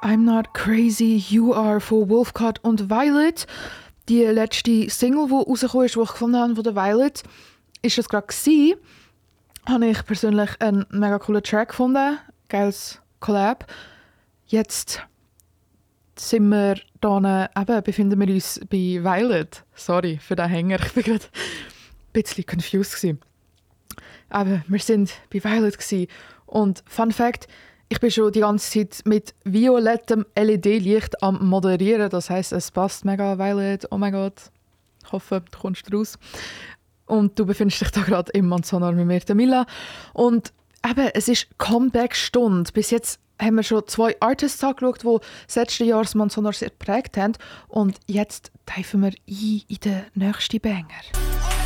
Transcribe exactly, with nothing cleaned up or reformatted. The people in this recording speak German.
I'm Not Crazy, You Are von Wolfcut und Violet. Die letzte Single, die rausgekommen ist, die ich gefunden habe von der Violet, ist das gerade gewesen. Habe ich persönlich einen mega coolen Track gefunden. Geiles Collab. Jetzt sind wir hier, eben, befinden wir uns bei Violet. Sorry für den Hänger, ich war gerade ein bisschen confused gewesen. Aber wir sind bei Violet gewesen. Und Fun Fact, ich bin schon die ganze Zeit mit violettem L E D-Licht am Moderieren. Das heisst, es passt mega, Violet. Oh mein Gott. Ich hoffe, du kommst raus. Und du befindest dich da gerade im Manzanar mit mir, der Mila. Und eben, es ist Comeback-Stunde. Bis jetzt haben wir schon zwei Artists angeschaut, die das letzte Jahr das Manzanar sehr geprägt haben. Und jetzt tauchen wir ein in den nächsten Banger.